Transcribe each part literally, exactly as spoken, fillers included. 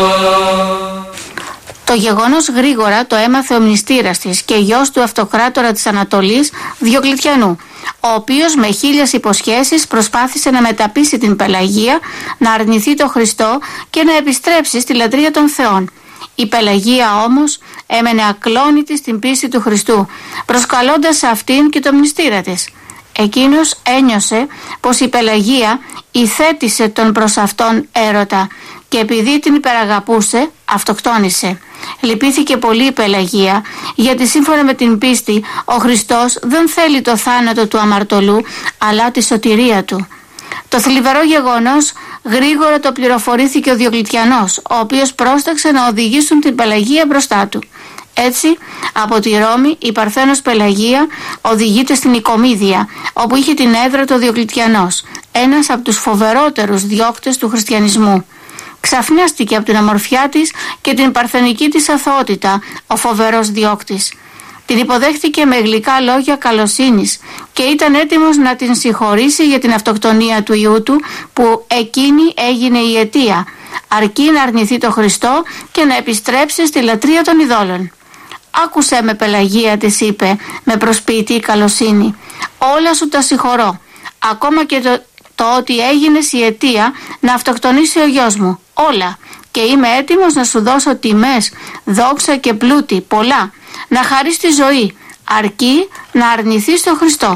Το γεγονός γρήγορα το έμαθε ο μνηστήρας της και γιος του αυτοκράτορα της Ανατολής, Διοκλητιανού, ο οποίος με χίλιες υποσχέσεις προσπάθησε να μεταπείσει την Πελαγία να αρνηθεί το Χριστό και να επιστρέψει στη λατρεία των θεών. Η Πελαγία όμως έμενε ακλόνητη στην πίστη του Χριστού, προσκαλώντας σε αυτήν και το μνηστήρα της. Εκείνος ένιωσε πως η Πελαγία υθέτησε τον προς αυτόν έρωτα και επειδή την υπεραγαπούσε, αυτοκτόνησε. Λυπήθηκε πολύ η Πελαγία, γιατί σύμφωνα με την πίστη ο Χριστός δεν θέλει το θάνατο του αμαρτωλού, αλλά τη σωτηρία του. Το θλιβερό γεγονός γρήγορα το πληροφορήθηκε ο Διοκλητιανός, ο οποίος πρόσταξε να οδηγήσουν την Πελαγία μπροστά του. Έτσι, από τη Ρώμη η Παρθένος Πελαγία οδηγείται στην Οικομίδια, όπου είχε την έδρα του Διοκλητιανός, ένας από τους φοβερότερους διώκτες του χριστιανισμού. Ξαφνιάστηκε από την ομορφιά της και την παρθενική της αθωότητα ο φοβερός διώκτης. Την υποδέχτηκε με γλυκά λόγια καλοσύνης και ήταν έτοιμος να την συγχωρήσει για την αυτοκτονία του ιού του, που εκείνη έγινε η αιτία, αρκεί να αρνηθεί το Χριστό και να επιστρέψει στη λατρεία των ειδόλων. «Άκουσέ με, Πελαγία», της είπε με προσποιητή καλοσύνη, «όλα σου τα συγχωρώ, ακόμα και το, το ότι έγινες η αιτία να αυτοκτονήσει ο γιος μου, όλα, και είμαι έτοιμος να σου δώσω τιμές, δόξα και πλούτη, πολλά, να χαρείς τη ζωή, αρκεί να αρνηθείς τον Χριστό».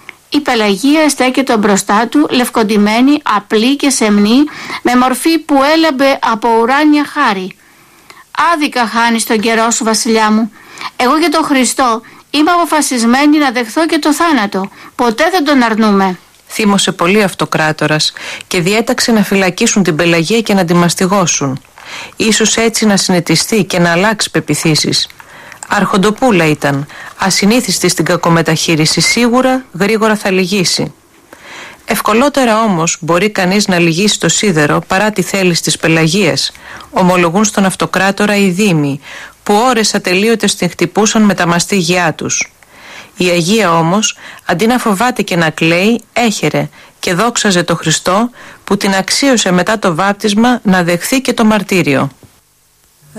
Η Πελαγία στέκεται μπροστά του, λευκοντυμένη, απλή και σεμνή, με μορφή που έλαμπε από ουράνια χάρη. «Άδικα χάνεις τον καιρό σου, βασιλιά μου. Εγώ για τον Χριστό είμαι αποφασισμένη να δεχθώ και το θάνατο. Ποτέ δεν τον αρνούμε». Θύμωσε πολύ αυτοκράτορας και διέταξε να φυλακίσουν την Πελαγία και να τη μαστιγώσουν. Ίσως έτσι να συνετιστεί και να αλλάξει πεποιθήσεις. Αρχοντοπούλα ήταν, ασυνήθιστη στην κακομεταχείριση, σίγουρα γρήγορα θα λυγίσει. Ευκολότερα όμως μπορεί κανείς να λυγίσει το σίδερο παρά τη θέληση της Πελαγίας, ομολογούν στον αυτοκράτορα οι δήμοι, που ώρες ατελείωτες την χτυπούσαν με τα μαστίγια τους. Η Αγία όμως, αντί να φοβάται και να κλαίει, έχερε και δόξαζε το Χριστό που την αξίωσε μετά το βάπτισμα να δεχθεί και το μαρτύριο.